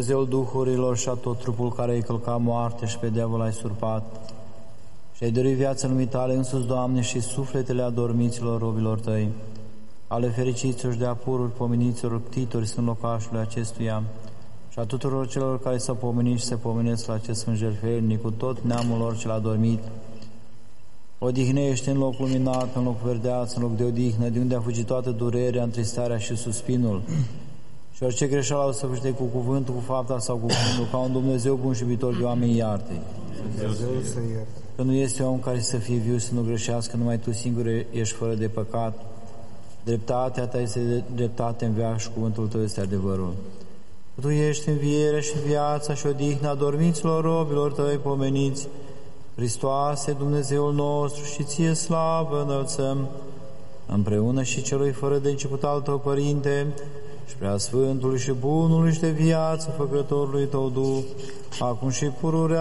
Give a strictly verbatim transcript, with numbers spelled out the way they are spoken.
Dumnezeul duhurilor și a tot trupul care ai călcat moarte și pe diavol ai surpat și ai dăruit viața lumii tale însuți, Doamne, și sufletele adormiților robilor tăi, ale fericiților și de apururi pomeniților ptitori sunt locașului acestuia și a tuturor celor care s-au pomenit și se pomenesc la acest sfânt jertfelnic, cu tot neamul lor cel adormit. Odihnește în loc luminat, în loc verdeaț, în loc de odihnă, de unde a fugit toată durerea, întristarea și suspinul. Și orice greșeală o să făște cu cuvântul, cu fapta sau cu cuvântul, ca un Dumnezeu bun și iubitor de oameni, iarte. Că nu este om care să fie viu, să nu greșească, numai Tu singur ești fără de păcat. Dreptatea Ta este dreptate în veac și cuvântul Tău este adevărul. Tu ești învierea și viața și odihna dormiților robilor Tăi pomeniți. Hristoase, Dumnezeul nostru, și Ție slavă înălțăm, împreună și celui fără de început al Tău, Părinte, și prea Sfântului și Bunului și de viață Făcătorului Tău Duh, acum și pururea